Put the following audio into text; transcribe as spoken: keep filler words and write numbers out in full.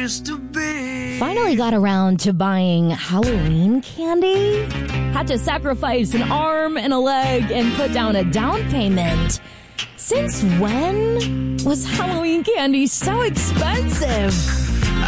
used to be. Finally got around to buying Halloween candy. Had to sacrifice an arm and a leg and put down a down payment. Since when was Halloween candy so expensive?